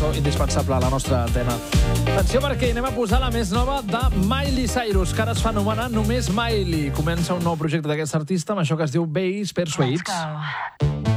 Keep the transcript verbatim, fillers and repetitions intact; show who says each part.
Speaker 1: cançó indispensable a la nostra antena. Atenció, perquè anem a posar la més nova de Miley Cyrus, que ara es fa anomenar només Miley. Comença un nou projecte d'aquest artista amb això que es diu Bass Persuades.
Speaker 2: Let's go.